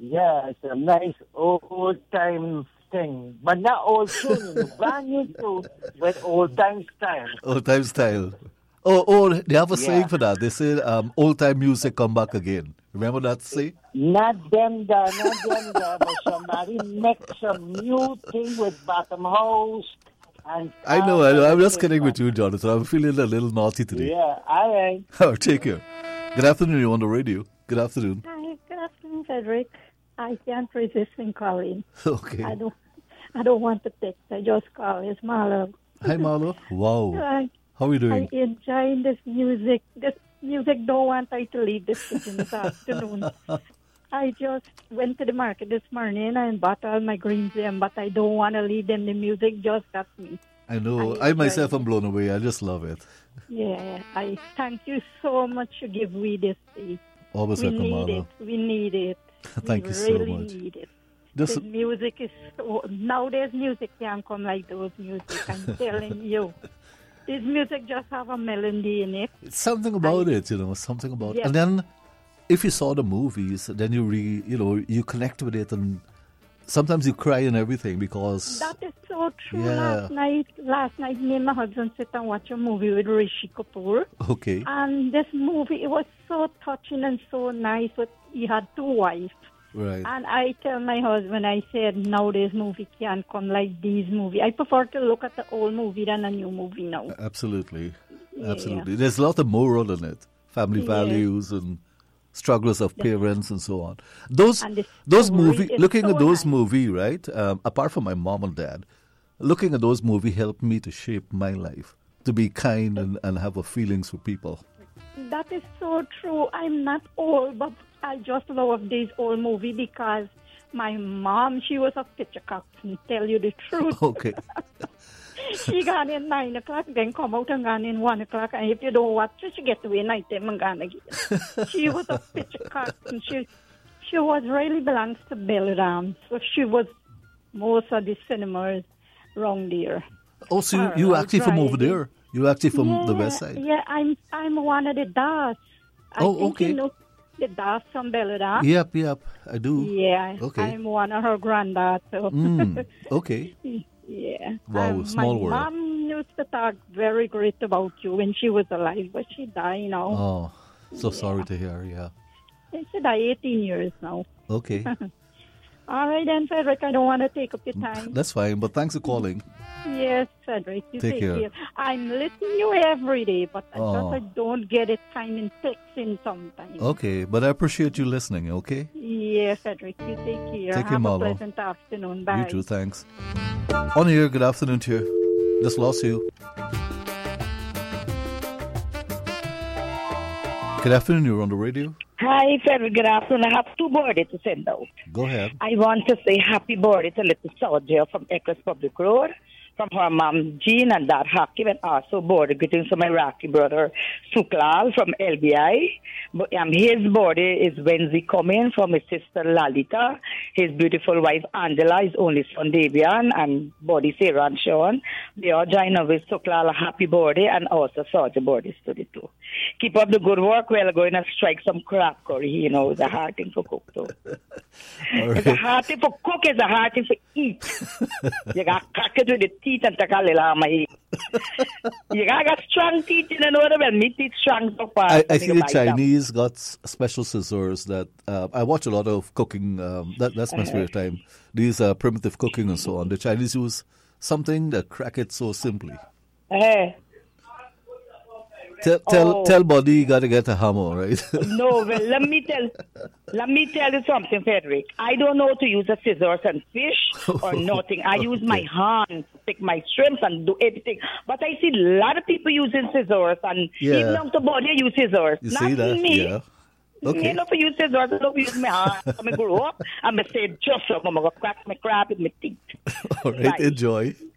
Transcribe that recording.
Yeah, it's a nice old time thing. But not old tune, brand new tune with old time style. Old time style. Oh, they have a saying Yeah. for that. They say, old time music come back again. Remember that say? Not them da, but somebody make some new thing with bottom house and I know. I'm just kidding with you, Jonathan. I'm feeling a little naughty today. Yeah, all right. Oh, take care. Good afternoon. You're on the radio. Good afternoon. Hi, good afternoon, Frederick. I can't resist in calling. Okay. I don't want to text. I just call. It's Marlo. Hi, Marlo. Wow. How are you doing? I enjoy this music. This music don't want I to leave this kitchen this afternoon. I just went to the market this morning and bought all my greens there, but I don't want to leave them. The music just got me. I know. I myself am blown away. I just love it. Yeah, I thank you so much to give me this tea. Always We welcome, need Marlo. it. We need it. Thank you We so really much. need it. Just, The music is so, nowadays music can't come like those music. I'm telling you, this music just have a melody in it. it's something about it, something about it. Yes. And then if you saw the movies, then you connect with it, and sometimes you cry and everything because That is so true. Yeah. Last night, me and my husband sit and watch a movie with Rishi Kapoor. okay, And this movie, it was so touching and so nice. But he had two wives. right, And I tell my husband, I said, nowadays movie can't come like these movies. I prefer to look at the old movie than a new movie now. absolutely, Yeah. absolutely. There's a lot of moral in it, family Yeah. values and struggles of parents and so on. Those And the those story movie, is looking so at those nice. movie, right? Apart from my mom and dad, looking at those movie helped me to shape my life, to be kind and have a feelings for people. That is so true. I'm not old, but I just love this old movie because my mom, she was a picture cock, to tell you the truth. Okay. She gone in 9 o'clock, then come out and gone in 1 o'clock. And if you don't watch her, she get away night time and gone again. She was a picture cock, and she was really belongs to Belaram. So she was most of the cinemas around there. Oh, so Alright, you actually from over driving. there? You actually from the Yeah, west side? Yeah, I'm one of the Das. I Oh, think okay. you know the Das from Belaram. Yep, I do. Yeah, Okay. I'm one of her granddaughters. So. Okay. Yeah. Wow, small my world. mom used to talk very great about you when she was alive, but she died now. Oh, so sorry to hear. Yeah. She died 18 years now. Okay. All right then, Frederick, I don't want to take up your time. That's fine, but thanks for calling. Yes, Frederick, you Take take care. care. I'm listening to you every day, but Oh. I don't get a time in texting sometimes. Okay, but I appreciate you listening, okay? Yeah, Frederick, you take care. Take care, Have a Marlo. pleasant afternoon. Bye. You too, thanks. On here, good afternoon to you. Just lost you. Good afternoon, you're on the radio. Hi, Frederick. Good afternoon. I have two birthdays to send out. Go ahead. I want to say happy birthday to little Soldier from Eccles Public Road, from her mom Jean and dad Hakim, and also birthday greetings to my Rocky brother Suklal from LBI. But his birthday is Wednesday coming from his sister Lalita, his beautiful wife Angela, his only son Davian, and body Sarah and Sean. They all join us with Suklal a happy birthday and also Soldier birthday to the two. Keep up the good work. We're going to strike some crab curry. It's a hard thing for cook too. All It's a right. hard thing for cook, it's a hard thing for eat. You got to crack it with the teeth and take a little of my eat. You got to get strong teeth, you know what I mean? Meat teeth strong so far. I think the Chinese got special scissors that I watch a lot of cooking. That's my spare time. These primitive cooking and so on. The Chinese use something that crack it so simply. Hey. Tell body you gotta get a hammer, right? No, well, let me tell you something, Frederick. I don't know to use a scissors and fish or nothing. I use my hand to pick my shrimps and do everything. But I see a lot of people using scissors, and Yeah. even down to body, I use scissors. You Not see that? me. Yeah. Me Okay. not for use scissors. I don't use my hand. I grow up, and I say, just so I'm going to crack my crab with my teeth. All right. Right. Enjoy.